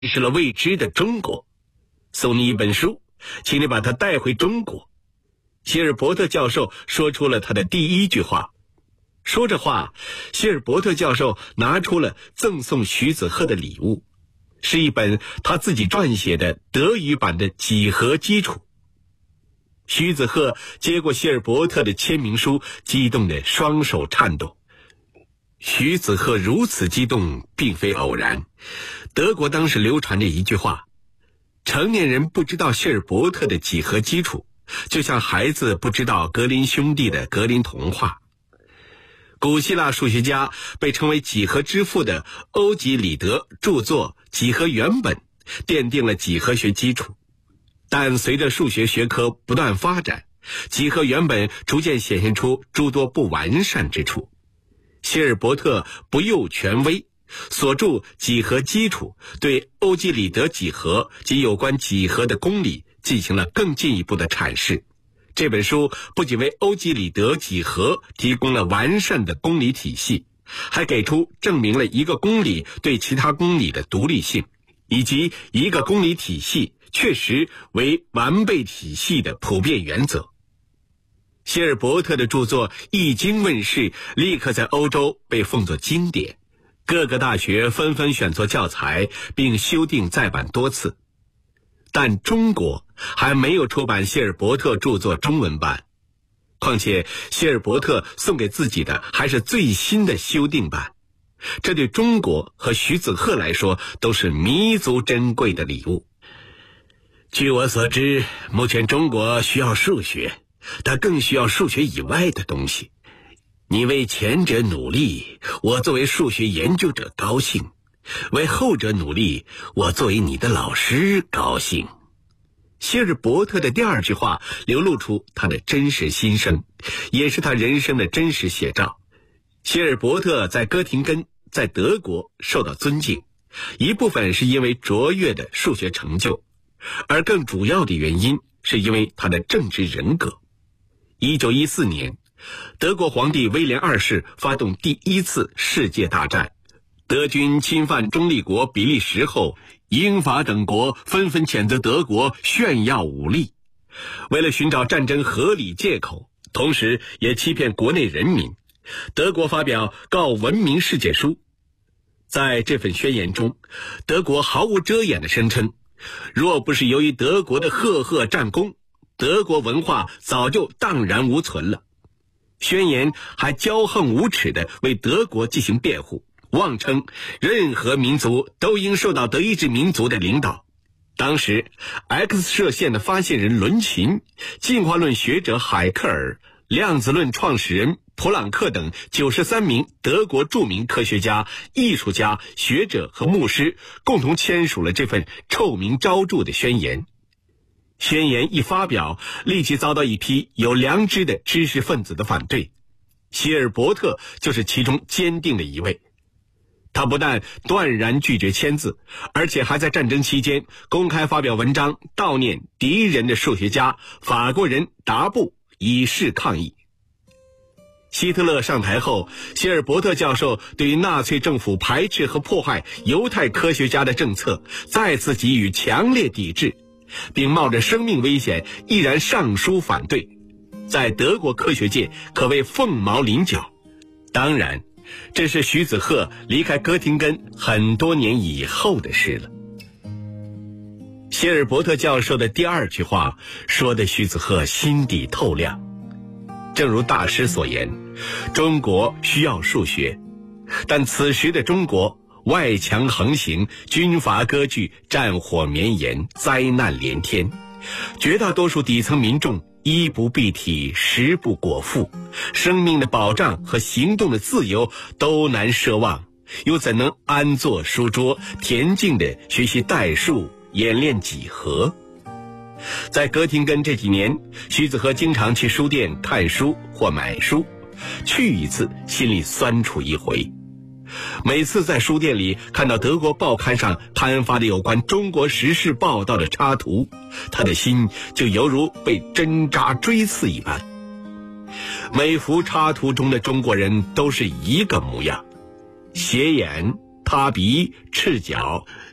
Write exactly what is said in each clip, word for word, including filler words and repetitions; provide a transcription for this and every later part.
识了未知的中国，送你一本书，请你把它带回中国。希尔伯特教授说出了他的第一句话。说着话，希尔伯特教授拿出了赠送徐子鹤的礼物，是一本他自己撰写的德语版的几何基础。徐子鹤接过希尔伯特的签名书，激动得双手颤抖。徐子鹤如此激动并非偶然，德国当时流传着一句话：成年人不知道希尔伯特的几何基础，就像孩子不知道格林兄弟的格林童话。古希腊数学家被称为几何之父的欧几里得著作《几何原本》奠定了几何学基础，但随着数学学科不断发展，几何原本逐渐显现出诸多不完善之处。希尔伯特不宥权威，所著《几何基础》对欧几里得几何及有关几何的公理进行了更进一步的阐释。这本书不仅为欧几里得几何提供了完善的公理体系，还给出证明了一个公理对其他公理的独立性，以及一个公理体系确实为完备体系的普遍原则。希尔伯特的著作一经问世，立刻在欧洲被奉作经典，各个大学纷纷选作教材，并修订再版多次。但中国还没有出版希尔伯特著作中文版，况且希尔伯特送给自己的还是最新的修订版，这对中国和徐子鹤来说都是弥足珍贵的礼物。据我所知，目前中国需要数学，它更需要数学以外的东西。你为前者努力，我作为数学研究者高兴；为后者努力，我作为你的老师高兴。希尔伯特的第二句话流露出他的真实心声，也是他人生的真实写照。希尔伯特在哥廷根，在德国受到尊敬，一部分是因为卓越的数学成就，而更主要的原因是因为他的政治人格。一九一四年，德国皇帝威廉二世发动第一次世界大战，德军侵犯中立国比利时后，英法等国纷纷谴责德国炫耀武力。为了寻找战争合理借口，同时也欺骗国内人民，德国发表告文明世界书。在这份宣言中，德国毫无遮掩地声称，若不是由于德国的赫赫战功，德国文化早就荡然无存了。宣言还骄横无耻地为德国进行辩护，妄称任何民族都应受到德意志民族的领导。当时 X 射线的发现人伦琴、进化论学者海克尔、量子论创始人普朗克等九十三名德国著名科学家、艺术家、学者和牧师共同签署了这份臭名昭著的宣言。宣言一发表，立即遭到一批有良知的知识分子的反对，希尔伯特就是其中坚定的一位。他不但断然拒绝签字，而且还在战争期间公开发表文章悼念敌人的数学家法国人达布，以示抗议。希特勒上台后，希尔伯特教授对于纳粹政府排斥和迫害犹太科学家的政策再次给予强烈抵制，并冒着生命危险毅然上书反对，在德国科学界可谓凤毛麟角。当然，这是徐子鹤离开哥廷根很多年以后的事了。希尔伯特教授的第二句话说的徐子鹤心底透亮。正如大师所言，中国需要数学，但此时的中国外强横行，军阀割据，战火绵延，灾难连天，绝大多数底层民众衣不蔽体，食不果腹，生命的保障和行动的自由都难奢望，又怎能安坐书桌，恬静地学习代数，演练几何？在哥廷根这几年，徐子鹤经常去书店看书或买书，去一次心里酸楚一回。每次在书店里看到德国报刊上刊发的有关中国时事报道的插图，他的心就犹如被针扎锥刺一般。每幅插图中的中国人都是一个模样，斜眼、塌鼻、赤脚，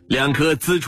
两颗锱